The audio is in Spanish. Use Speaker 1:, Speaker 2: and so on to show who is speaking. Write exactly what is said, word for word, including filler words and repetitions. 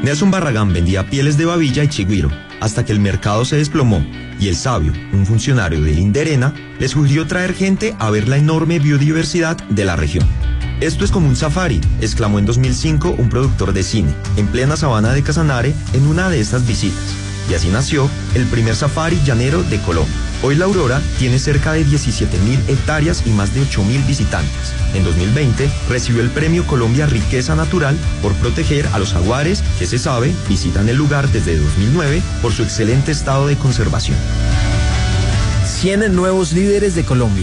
Speaker 1: Nelson Barragán vendía pieles de babilla y chigüiro, hasta que el mercado se desplomó y el sabio, un funcionario de Linderena, le sugirió traer gente a ver la enorme biodiversidad de la región. Esto es como un safari, exclamó en dos mil cinco un productor de cine, en plena sabana de Casanare, en una de estas visitas. Y así nació el primer safari llanero de Colombia. Hoy La Aurora tiene cerca de diecisiete mil hectáreas y más de ocho mil visitantes. En dos mil veinte recibió el premio Colombia Riqueza Natural por proteger a los jaguares que, se sabe, visitan el lugar desde dos mil nueve por su excelente estado de conservación.
Speaker 2: cien nuevos líderes de Colombia.